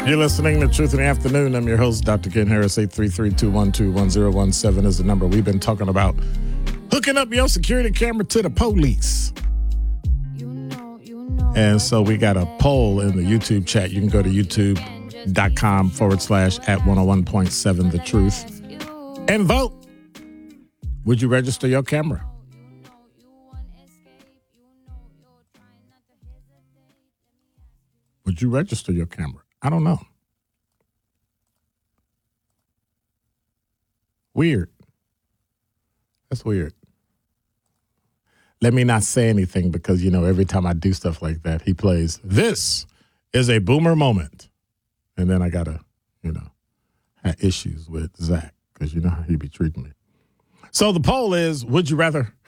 You're listening to Truth in the Afternoon. I'm your host, Dr. Ken Harris. 833-212-1017 is the number. We've been talking about hooking up your security camera to the police. And so we got a poll in the YouTube chat. You can go to youtube.com/@101.7 The Truth and vote. Would you register your camera? Would you register your camera? I don't know. Weird. That's weird. Let me not say anything because, every time I do stuff like that, he plays, "This is a boomer moment." And then I got to, have issues with Zach because you know how he be treating me. So the poll is, would you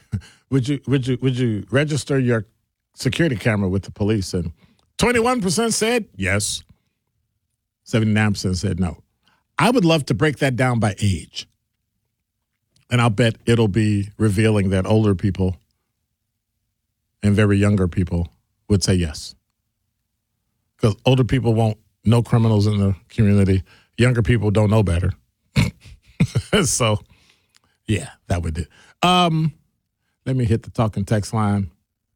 register your security camera with the police? And 21% said yes. 79% said no. I would love to break that down by age. And I'll bet it'll be revealing that older people and very younger people would say yes. Because older people won't know criminals in the community. Younger people don't know better. So, yeah, that would do. Let me hit the talking text line.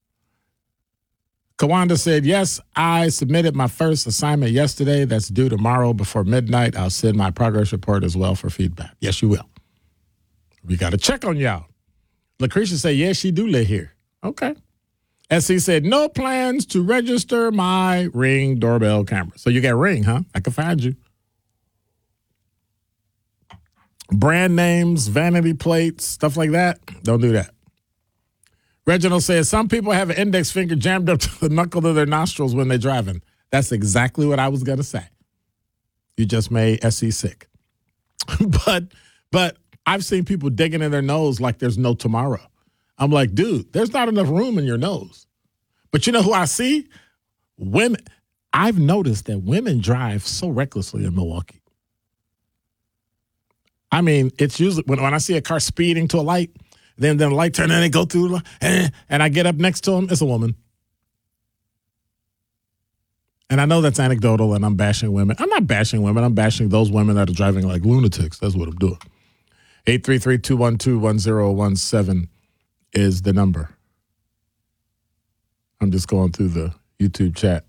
Kawanda said, yes, I submitted my first assignment yesterday. That's due tomorrow before midnight. I'll send my progress report as well for feedback. Yes, you will. We got to check on y'all. Lucretia said, yes, she do live here. Okay. SC said, no plans to register my Ring doorbell camera. So you got Ring, huh? I can find you. Brand names, vanity plates, stuff like that. Don't do that. Reginald says, some people have an index finger jammed up to the knuckle of their nostrils when they're driving. That's exactly what I was going to say. You just made SC sick. But I've seen people digging in their nose like there's no tomorrow. I'm like, dude, there's not enough room in your nose. But you know who I see? Women. I've noticed that women drive so recklessly in Milwaukee. I mean, it's usually when I see a car speeding to a light, then the light turn and they go through, and I get up next to them, it's a woman. And I know that's anecdotal and I'm bashing women. I'm not bashing women. I'm bashing those women that are driving like lunatics. That's what I'm doing. 833-212-1017 is the number. I'm just going through the YouTube chat.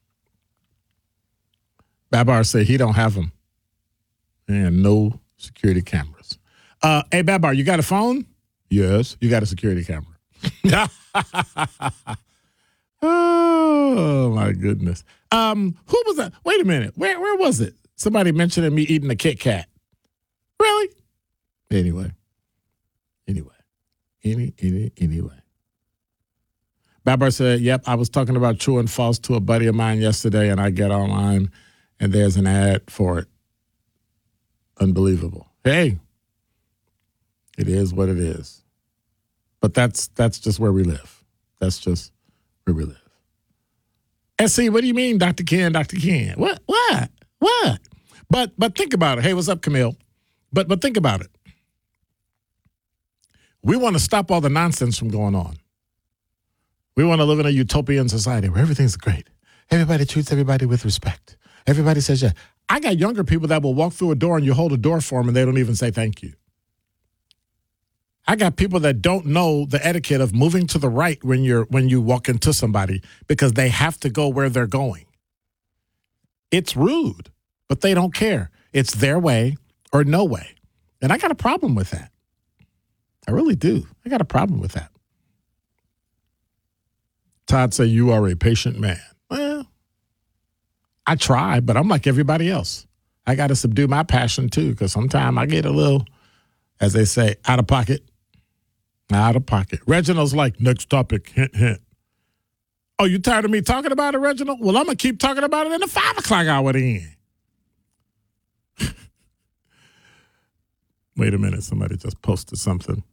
Babar said he don't have them. And no security cameras. Hey, Babar, you got a phone? Yes, you got a security camera. Oh, my goodness. Who was that? Wait a minute. Where was it? Somebody mentioned me eating a Kit Kat. Really? Anyway. Babar said, yep, I was talking about true and false to a buddy of mine yesterday, and I get online, and there's an ad for it. Unbelievable. Hey, it is what it is. But that's just where we live. That's just where we live. SC, what do you mean, Dr. Ken, Dr. Ken? What? But think about it. Hey, what's up, Camille? But think about it. We want to stop all the nonsense from going on. We want to live in a utopian society where everything's great. Everybody treats everybody with respect. Everybody says, yeah. I got younger people that will walk through a door and you hold a door for them and they don't even say thank you. I got people that don't know the etiquette of moving to the right when you walk into somebody because they have to go where they're going. It's rude, but they don't care. It's their way or no way. And I got a problem with that. I really do. I got a problem with that. Todd said, you are a patient man. Well, I try, but I'm like everybody else. I got to subdue my passion, too, because sometimes I get a little, as they say, out of pocket. Out of pocket. Reginald's like, next topic, hint, hint. Oh, you tired of me talking about it, Reginald? Well, I'm going to keep talking about it in the 5 o'clock hour then. Wait a minute. Somebody just posted something.